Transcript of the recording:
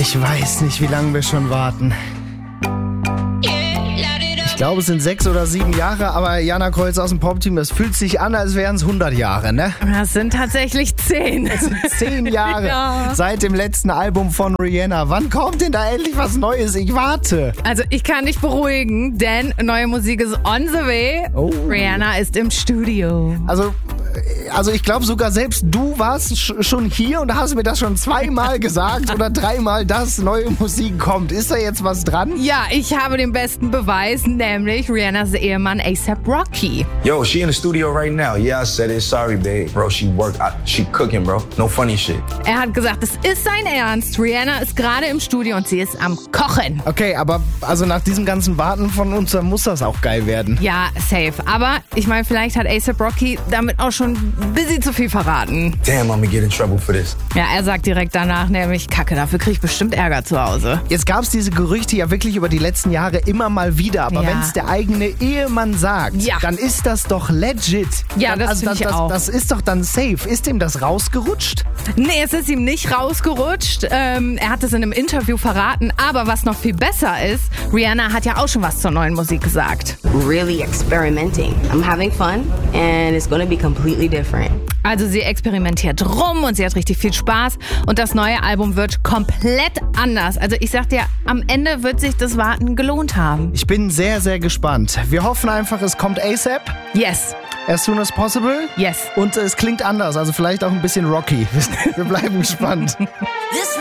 Ich weiß nicht, wie lange wir schon warten. Ich glaube, es sind 6 oder 7 Jahre, aber Jana Kreuz aus dem Pop-Team, das fühlt sich an, als wären es 100 Jahre, ne? Das sind tatsächlich 10. Es sind 10 Jahre Ja. seit dem letzten Album von Rihanna. Wann kommt denn da endlich was Neues? Ich warte. Also ich kann dich beruhigen, denn neue Musik ist on the way. Oh. Rihanna ist im Studio. Also ich glaube sogar selbst du warst schon hier und hast mir das schon 2-mal gesagt oder 3-mal, dass neue Musik kommt. Ist da jetzt was dran? Ja, ich habe den besten Beweis, nämlich Rihannas Ehemann A$AP Rocky. Yo, she in the studio right now. Yeah, I said it. Sorry, babe. Bro, she cooking, bro. No funny shit. Er hat gesagt, es ist sein Ernst. Rihanna ist gerade im Studio und sie ist am Kochen. Okay, aber also nach diesem ganzen Warten von uns, dann muss das auch geil werden. Ja, safe. Aber ich meine, vielleicht hat A$AP Rocky damit auch schon ein bisschen zu viel verraten. Damn, I'm gonna get in trouble for this. Ja, er sagt direkt danach nämlich, Kacke, dafür krieg ich bestimmt Ärger zu Hause. Jetzt gab es diese Gerüchte ja wirklich über die letzten Jahre immer mal wieder, aber Ja. wenn es der eigene Ehemann sagt, Ja. dann ist das doch legit. Ja, das finde ich auch. Das ist doch dann safe. Ist ihm das rausgerutscht? Nee, es ist ihm nicht rausgerutscht. Er hat es in einem Interview verraten. Aber was noch viel besser ist, Rihanna hat ja auch schon was zur neuen Musik gesagt. Really experimenting. I'm having fun and it's gonna be completely different. Also sie experimentiert rum und sie hat richtig viel Spaß. Und das neue Album wird komplett anders. Also ich sag dir, am Ende wird sich das Warten gelohnt haben. Ich bin sehr, sehr gespannt. Wir hoffen einfach, es kommt A$AP, Yes, as soon as possible. yes. Und es klingt anders, also vielleicht auch ein bisschen rocky. Wir bleiben gespannt. This